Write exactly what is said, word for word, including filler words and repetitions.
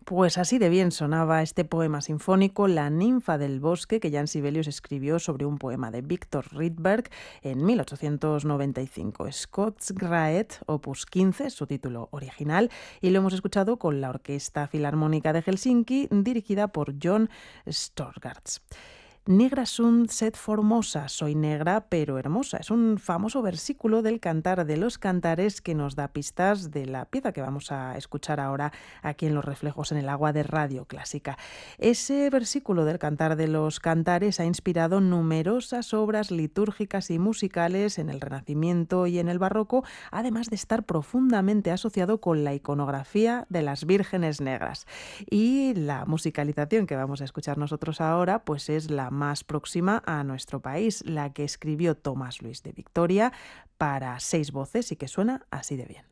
Pues así de bien sonaba este poema sinfónico La ninfa del bosque, que Jan Sibelius escribió sobre un poema de Víctor Rydberg en mil ochocientos noventa y cinco. Skogsraet, opus quince, es su título original, y lo hemos escuchado con la Orquesta Filarmónica de Helsinki, dirigida por John Storgårds. Nigra sunt sed formosa, soy negra pero hermosa. Es un famoso versículo del Cantar de los Cantares que nos da pistas de la pieza que vamos a escuchar ahora aquí en Los Reflejos en el Agua de Radio Clásica. Ese versículo del Cantar de los Cantares ha inspirado numerosas obras litúrgicas y musicales en el Renacimiento y en el Barroco, además de estar profundamente asociado con la iconografía de las vírgenes negras. Y la musicalización que vamos a escuchar nosotros ahora, pues es la más próxima a nuestro país, la que escribió Tomás Luis de Victoria para seis voces y que suena así de bien.